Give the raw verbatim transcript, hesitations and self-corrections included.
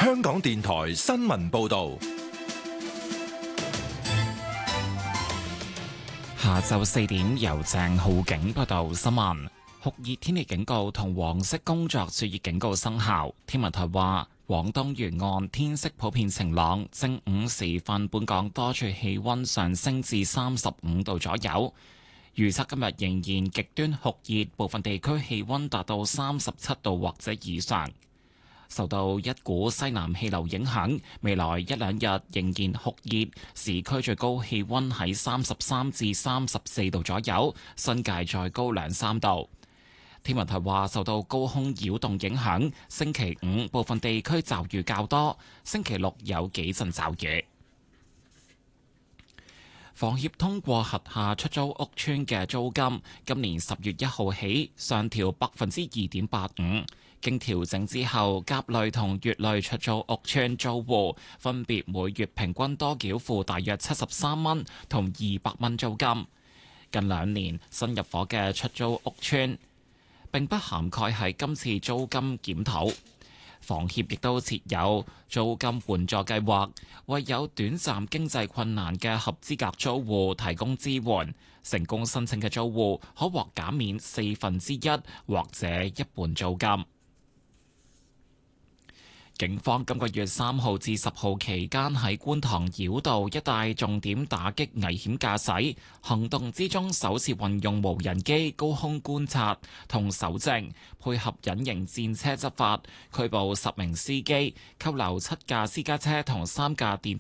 香港電台新聞報道。 下晝四點，由鄭浩景報道新聞。酷熱天氣警告同黃色工作暑熱警告生效。天文台話，廣東沿岸天色普遍晴朗，正午時分，本港多處氣溫上升至三十五度左右。預測今日仍然極端酷熱，部分地區氣溫達到三十七度或者以上。受到一股西南氣流影響，未來一兩日仍然酷熱，市區最高氣溫喺三十三至三十四度左右，新界再高兩三度。天文台話，受到高空擾動影響，星期五部分地區驟雨較多，星期六有幾陣驟雨。房協通過轄下出租屋邨嘅租金，今年十月一號起上調百分之二點八五。經調整之後，甲類同乙類出租屋邨租戶分別每月平均多繳付大約七十三蚊同二百蚊租金。近兩年新入伙嘅出租屋邨並不涵蓋喺今次租金檢討。房協亦都設有租金援助計劃，為有短暫經濟困難嘅合資格租戶提供支援。成功申請嘅租戶可獲減免四分之一或者一半租金。警方今個月三號至十號期間喺觀塘繞道一帶重點打擊危險駕駛行動之中，首次運用無人機高空觀察同搜證，配合隱形戰車執法，拘捕十名司機，扣留七架私家車同三架電